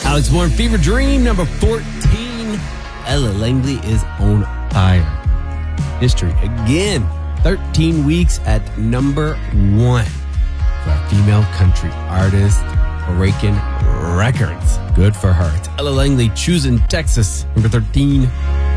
Alex Bourne, Fever Dream, number 14. Ella Langley is on fire. History again. 13 weeks at number 1 for a female country artist, breaking records. Good for her. It's Ella Langley, Choosing Texas, number 13.